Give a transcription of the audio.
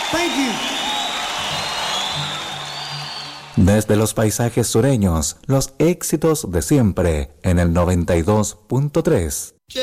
Thank you. Desde los paisajes sureños, los éxitos de siempre en el 92.3.